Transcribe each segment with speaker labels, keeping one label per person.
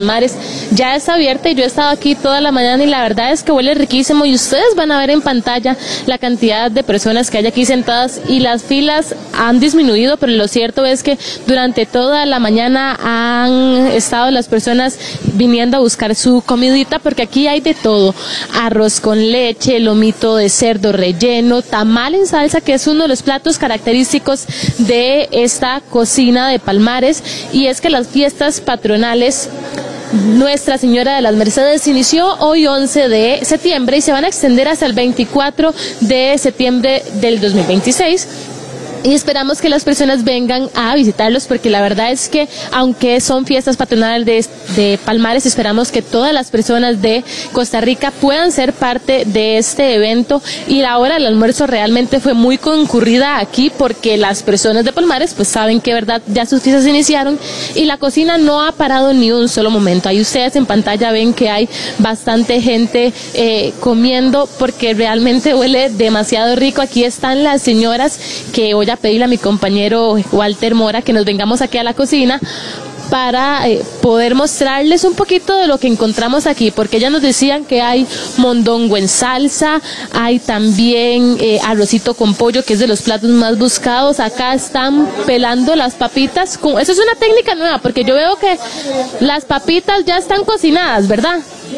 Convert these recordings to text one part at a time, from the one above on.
Speaker 1: Palmares ya está abierta y yo he estado aquí toda la mañana y la verdad es que huele riquísimo y ustedes van a ver en pantalla la cantidad de personas que hay aquí sentadas y las filas han disminuido, pero lo cierto es que durante toda la mañana han estado las personas viniendo a buscar su comidita porque aquí hay de todo: arroz con leche, lomito de cerdo relleno, tamal en salsa, que es uno de los platos característicos de esta cocina de Palmares. Y es que las fiestas patronales Nuestra Señora de las Mercedes inició hoy 11 de septiembre y se van a extender hasta el 24 de septiembre del 2026. Y esperamos que las personas vengan a visitarlos porque la verdad es que aunque son fiestas patronales de Palmares, esperamos que todas las personas de Costa Rica puedan ser parte de este evento. Y la hora del almuerzo realmente fue muy concurrida aquí porque las personas de Palmares pues saben que verdad ya sus fiestas iniciaron y la cocina no ha parado ni un solo momento. Ahí ustedes en pantalla ven que hay bastante gente comiendo porque realmente huele demasiado rico. Aquí están las señoras que voy a pedirle a mi compañero Walter Mora que nos vengamos aquí a la cocina para poder mostrarles un poquito de lo que encontramos aquí, porque ellas nos decían que hay mondongo en salsa, hay también arrocito con pollo, que es de los platos más buscados. Acá están pelando las papitas, eso es una técnica nueva, porque yo veo que las papitas ya están cocinadas, ¿verdad?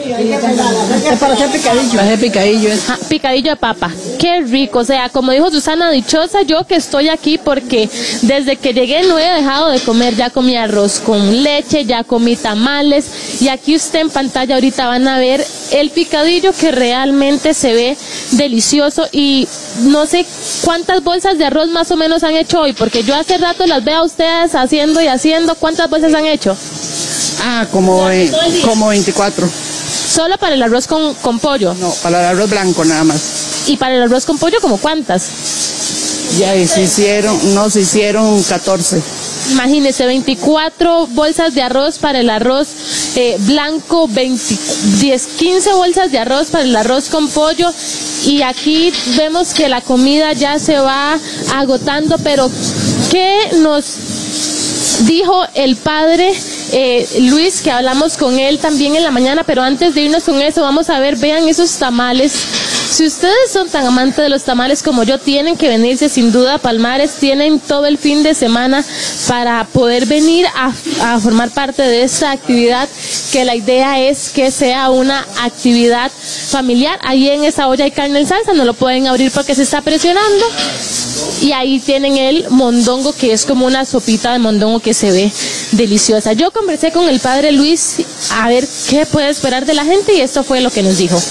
Speaker 2: Es para hacer picadillo. Para hacer picadillo.
Speaker 1: Picadillo de papa. Qué rico. O sea, como dijo Susana, dichosa yo que estoy aquí porque desde que llegué no he dejado de comer. Ya comí arroz con leche, ya comí tamales y aquí usted en pantalla ahorita van a ver el picadillo que realmente se ve delicioso. Y no sé cuántas bolsas de arroz más o menos han hecho hoy, porque yo hace rato las veo a ustedes haciendo y haciendo. ¿Cuántas bolsas han hecho?
Speaker 2: Como 24.
Speaker 1: ¿Solo para el arroz con pollo?
Speaker 2: No, para el arroz blanco nada más.
Speaker 1: ¿Y para el arroz con pollo como cuántas?
Speaker 2: Ya se hicieron 14.
Speaker 1: Imagínese, 24 bolsas de arroz para el arroz blanco, 15 bolsas de arroz para el arroz con pollo. Y aquí vemos que la comida ya se va agotando, pero ¿qué nos dijo el padre Luis, que hablamos con él también en la mañana? Pero antes de irnos con eso, vamos a ver, vean esos tamales. Si ustedes son tan amantes de los tamales como yo, tienen que venirse sin duda a Palmares. Tienen todo el fin de semana para poder venir a formar parte de esta actividad, que la idea es que sea una actividad familiar. Ahí en esa olla hay carne en salsa, no lo pueden abrir porque se está presionando. Y ahí tienen el mondongo, que es como una sopita de mondongo que se ve deliciosa. Yo conversé con el padre Luis a ver qué puede esperar de la gente y esto fue lo que nos dijo.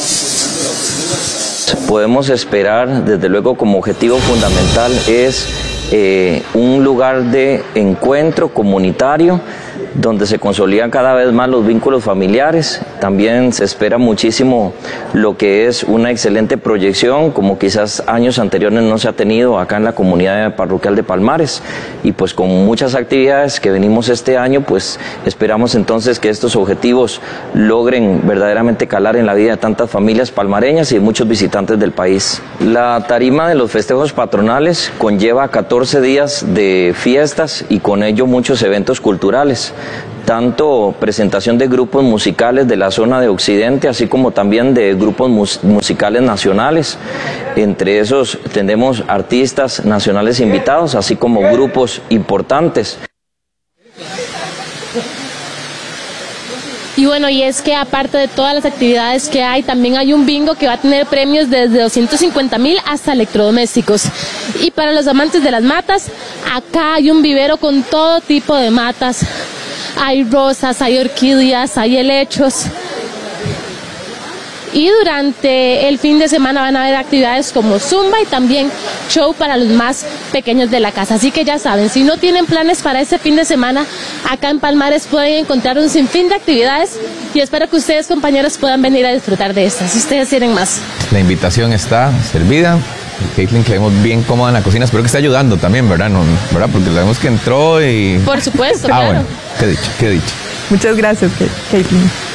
Speaker 3: Podemos esperar, desde luego, como objetivo fundamental es un lugar de encuentro comunitario donde se consolidan cada vez más los vínculos familiares. También se espera muchísimo lo que es una excelente proyección, como quizás años anteriores no se ha tenido acá en la comunidad parroquial de Palmares. Y pues con muchas actividades que venimos este año, pues esperamos entonces que estos objetivos logren verdaderamente calar en la vida de tantas familias palmareñas y de muchos visitantes del país. La tarima de los festejos patronales conlleva 14 días de fiestas y con ello muchos eventos culturales, tanto presentación de grupos musicales de la zona de Occidente, así como también de grupos musicales nacionales. Entre esos tenemos artistas nacionales invitados, así como grupos importantes.
Speaker 1: Y bueno, y es que aparte de todas las actividades que hay, también hay un bingo que va a tener premios desde 250,000 hasta electrodomésticos. Y para los amantes de las matas, acá hay un vivero con todo tipo de matas. Hay rosas, hay orquídeas, hay helechos. Y durante el fin de semana van a haber actividades como zumba y también show para los más pequeños de la casa. Así que ya saben, si no tienen planes para este fin de semana, acá en Palmares pueden encontrar un sinfín de actividades y espero que ustedes, compañeros, puedan venir a disfrutar de estas, si ustedes tienen más.
Speaker 4: La invitación está servida. Caitlin, que vemos bien cómoda en la cocina. Espero que esté ayudando también, ¿verdad? No, ¿verdad? Porque sabemos que entró y...
Speaker 1: Por supuesto, claro.
Speaker 4: Bueno, qué dicho.
Speaker 5: Muchas gracias, Caitlin.